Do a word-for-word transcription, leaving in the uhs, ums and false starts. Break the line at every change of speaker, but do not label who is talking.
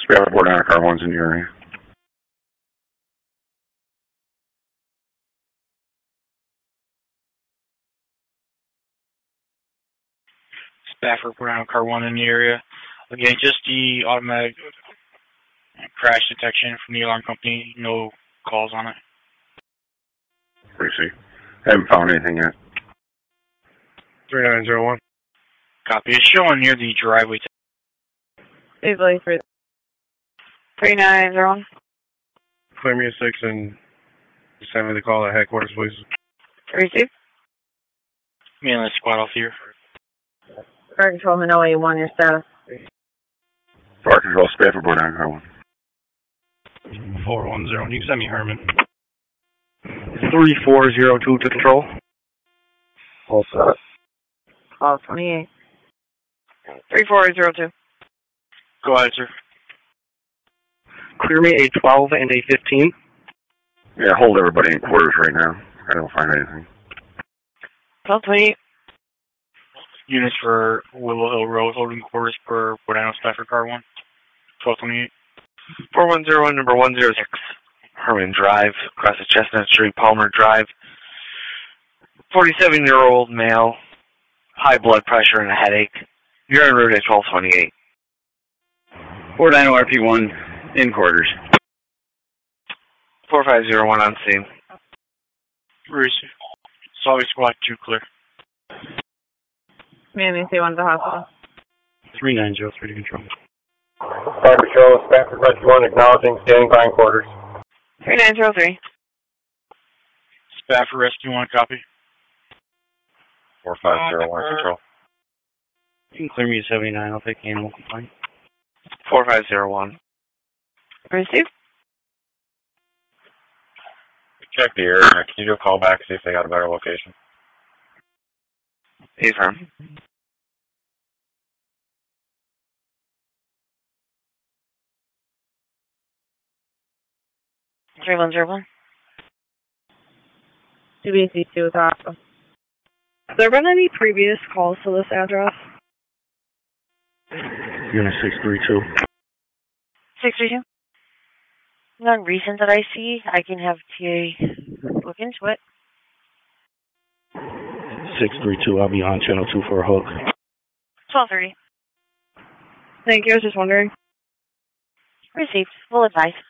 Spafford board down car one's in the area.
Spafford board down car one in the area. Again, just the automatic crash detection from the alarm company. No calls on it.
I see. Haven't found anything yet.
three nine zero one.
Copy. It's showing near the driveway.
Easily for three nine zero one.
Clear me a six and send me the call at headquarters, please.
Receive.
Mainland squad off here.
Fire Control Manila A one, your status.
Fire Control, Spafford board down car one.
four one zero, you can send me Herman.
three four zero two to control.
All set.
Call twenty-eight. three four zero two.
Go ahead, sir.
Clear me a twelve and a fifteen.
Yeah, hold everybody in quarters right now. I don't find anything.
Call twenty-eight.
Units for Willow Hill Road, holding quarters for Bordeaux Spafford car one. twelve twenty-eight.
four one zero one, number one zero six. Herman Drive, across the Chestnut Street, Palmer Drive. forty-seven-year-old male, high blood pressure and a headache. You're en route at twelve twenty-eight.
four nine R P one, in quarters.
four five zero one on scene.
Receive. Solid squad two clear.
Manning, say one to the hospital.
three nine zero three to control.
Fire Patrol, Spafford Rescue one, acknowledging, standing by in quarters.
three nine zero three.
Spafford Rescue one, copy.
four five zero one, control.
You can clear me a seventy-nine, I'll take animal complaint.
four five zero one.
Receive.
Check the area. Can you do a call back, see if they got a better location?
Affirm.
three one zero one. two B C two with the hospital.
Have there been any previous calls to this address?
Unit six three two.
six three two. None recent that I see. I can have T A look into it.
six three two, I'll be on channel two for a hook.
twelve thirty.
Thank you, I was just wondering.
Received. We'll advise.